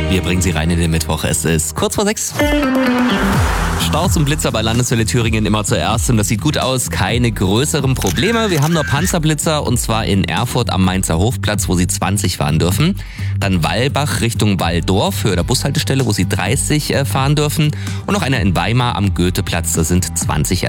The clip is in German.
Wir bringen Sie rein in den Mittwoch. Es ist kurz vor 6. Staus und Blitzer bei Landeswelle Thüringen immer zuerst und das sieht gut aus. Keine größeren Probleme. Wir haben nur Panzerblitzer und zwar in Erfurt am Mainzer Hofplatz, wo Sie 20 fahren dürfen. Dann Wallbach Richtung Walldorf, Höhe der Bushaltestelle, wo Sie 30 fahren dürfen. Und noch einer in Weimar am Goetheplatz, da sind 20